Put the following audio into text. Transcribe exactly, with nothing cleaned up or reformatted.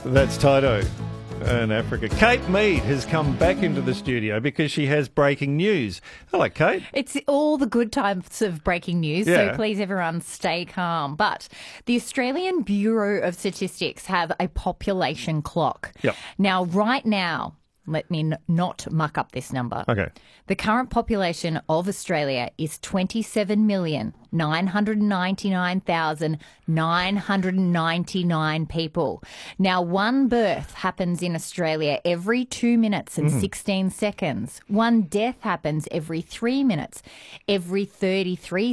That's Toto in Africa. Kate Mead has come back into the studio because she has breaking news. Hello, Kate. It's all the good types of breaking news, Yeah. so please everyone stay calm. But the Australian Bureau of Statistics have a population clock. Yep. Now, right now, let me n- not muck up this number. Okay. The current population of Australia is twenty-seven million nine hundred ninety-nine thousand nine hundred ninety-nine people. Now, one birth happens in Australia every two minutes and sixteen seconds. One death happens every three minutes, every thirty-three